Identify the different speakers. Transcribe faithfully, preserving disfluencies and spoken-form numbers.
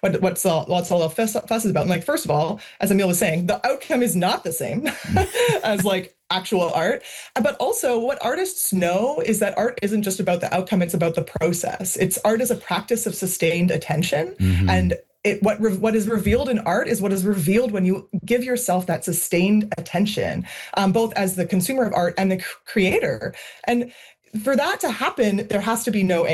Speaker 1: what what's all what's all the fuss, fuss is about. And like, first of all, as Emil was saying, the outcome is not the same as like actual art. But also, what artists know is that art isn't just about the outcome; it's about the process. It's art is a practice of sustained attention,
Speaker 2: Mm-hmm.
Speaker 1: and it, what re- what is revealed in art is what is revealed when you give yourself that sustained attention, um, both as the consumer of art and the c- creator. And for that to happen, there has to be no